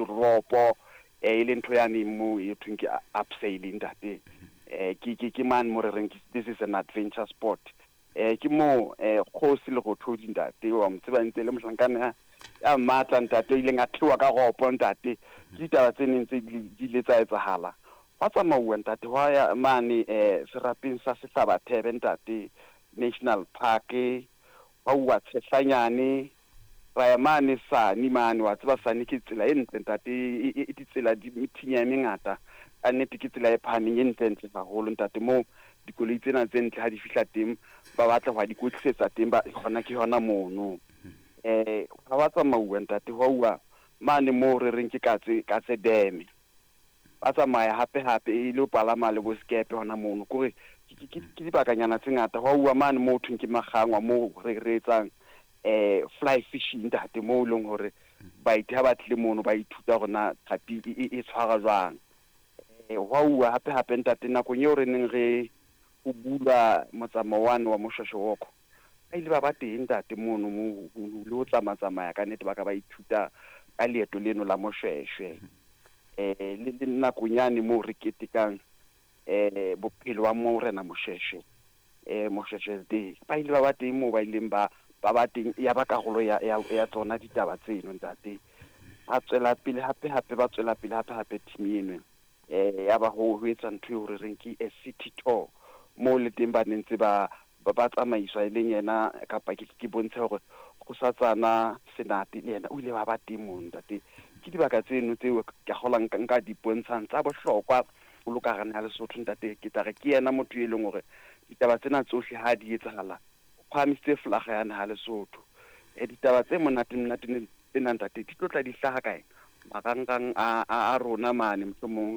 diropo e le ntho yane mo e thweng ke abseiling ntate ke man mo re reng this is an adventure sport ke mo khosi le go thodi ntate wa mtsebantse le mohlankana ya matla ntate ile ngathiwa ka ropo ntate ke ditaba tse neng tse di le tsa etsahala wa tsamauwa ntate wa ya mane serapeng sa Sehlabathebe ntate National Park wa uwa tshehlanyane ra ya mane sane mane wa tseba sane ke tsela e ntle ntate e ditsela di mithinya e mengata ka nnete ke tsela e phahameng e ntle haholo ntate mo dikoloi tsena tse ntle ha di fihla teng ba batla ho di kwetlisetsa teng ba hona ke hona mono ha wa tsamauwa ntate wa uwa mane mo re reng ke katse deme ba tsamaya hape e le palama le bo skepe hona mono kore ke dibakanyana tse ngata wa uwa mane mo thweng ke magangwa mo re etsang fly fishing ntate mo leng hore baiti ha ba tle mono ba ithuta gona thapi e tshwara jwang wa uwa hape ntate nako nyeo re neng re o bula motsamao wa Moshweshwe ba ile ba teng ntate mono mo le o tsamaya ka nnete ba ka ba ithuta ka leeto leno la Moshweshwe le nako nyane mo re ketekang bophelo wa mo rena Moshweshwe Moshweshwe day ba ile ba teng mo ba ileng ba teng ya ba karolo ya tsona ditaba tseno ntate a tswela pele hape ba tswela pele hape team eno ya ba ho etsa ntho re reng ke a city tour mo le teng ba nentse ba tsamaiswa ile yena kapa ke bontshe hore go sa tsana senate le yena o ile ba teng mo ntate ke dibaka tseno tseo ke golang nka di bontshang tsa bohlokwa o lokarana ya Lesotho ntate ke tare ke yena motho e leng hore ditaba tsena tsohle ha di etsahala o phamisitse flaga yana ha Lesotho ditaba tse monate tsena ntate di tlotla di hlaha kae marangrang a rona mane mohlomong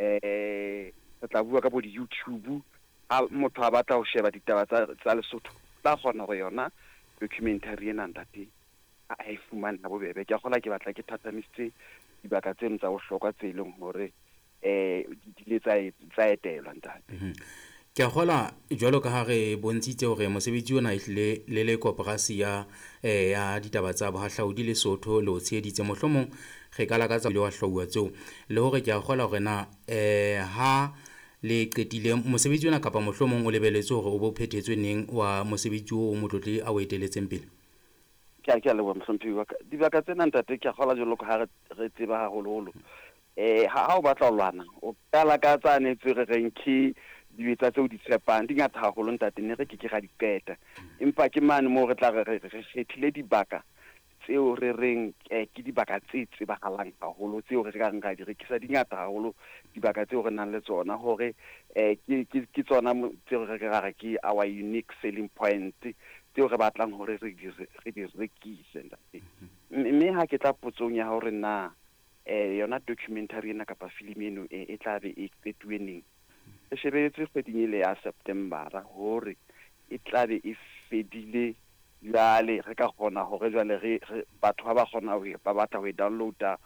re tla bua ka bo di YouTube ha motho a batla ho sheba ditaba tsa Lesotho tla kgona go yona documentary ena ntate a e fumana bobebe ke gola ke batla ke thatamisitse dibaka tseno tsa bohlokwa tse leng hore di le tsa etelwa ntate ke a gola jwalo ka ha re bontshitse hore mosebetsi ona le koporasi ya ditaba tsa bohahlaudi Lesotho le o tsheditse mohlomong re ka lakatsa le wa hlauwa tseo le hore ke a gola hore na ha le qetile mosebetsi ona kapa mohlomong o lebeletse hore o bo phethetswe neng wa mosebetsi o motlotli a o eteletseng pele ke a le wa mhlomphiwa dibaka tsena ntate ke a gola jalo ka ha re tseba haholo ha o batla ho lwana o kala ka tsane tse re reng ke dibetsa tseo di tshepang di ngata haholo ntate ne re ke ga di peta empa ke mane mo re tla re kgethile dibaka tseo re reng ke dibaka tse tsebahalang haholo tseo re ka nka di rekisa di ngata haholo dibaka tseo re nang le tsona hore ke tsona tseo re re ke our unique selling point tseo re batlang hore re di rekise ntate mme ha ke tla potsong ya hore na yona documentary ena kapa film eno e tla be e qetuwe neng e shebeletse kgweding ile ya September hore e tla be e fedile jale re ka kgona hore jwale re batho ba kgona ho ba batla ho downloada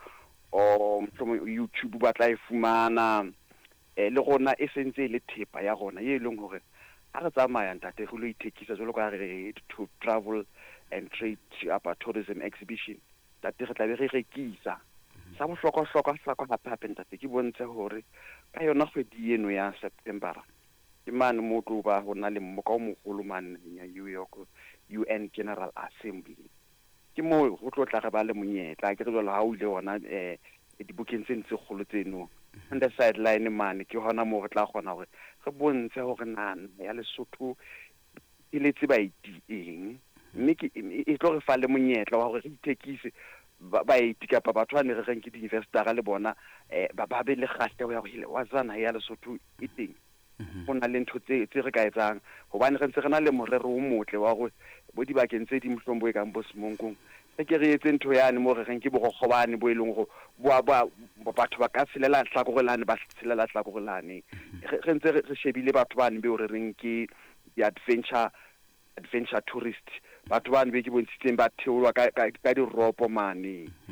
o mohlomong YouTube ba tla e fumana le rona e sentse le thepa ya rona e leng hore ha re tsamaya ntate go lo ithekisa jalo ka re to travel and trade about tourism exhibition ntate re tla be re rekisa sa bohlokwa hape ntate ke bontshe hore ka yona kgwedi eno ya September ke mane mo tlo ba hona le mmoka o mogolo mane ya New York UN General Assembly ke mo go tlo tla re ba le monyetla ke re jwalo ha o ile ona dibukeng tse kgolo tseno on the sideline mane ke hona mo re tla kgona hore re bontshe hore nana ya Lesotho e letse baiti eng mme e tlo re fa le monyetla wa hore re ithekise baiti kapa batho ba ne re reng ke di-investor le bona ba be le kgahleho ya go wa tsana ya Lesotho e teng go na le ntho tse re ka etsang hobane re ntse re na le morero o motle wa go bo dibakeng tse di mhlombo e kang bo Smonkong re ke re etse ntho yane mo re reng ke bogogobane bo ileng go batho ba ka selela hlakorelane ba selela hlakorelane re ntse re shebile batho bane be o re reng ke di-adventure tourist batho bane be ke bontshitseng ba theolwa ka diropo mane